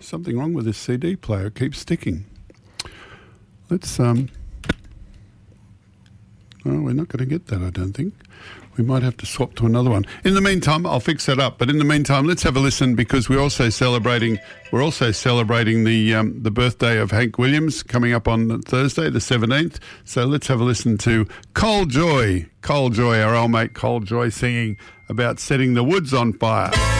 something wrong with this CD player. It keeps sticking. Let's, oh, we're not going to get that, I don't think. We might have to swap to another one. In the meantime, I'll fix that up. But in the meantime, let's have a listen because we're also celebrating the birthday of Hank Williams coming up on Thursday, the 17th. So let's have a listen to Cole Joy, our old mate Cole Joy, singing about setting the woods on fire.